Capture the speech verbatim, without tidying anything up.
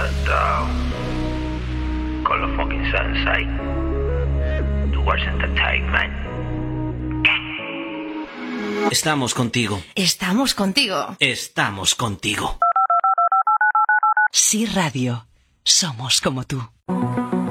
Shutdown. Con los fucking Sensei. Towards Entertainment. Estamos contigo. Estamos contigo. Estamos contigo. Sí Radio. Somos como tú.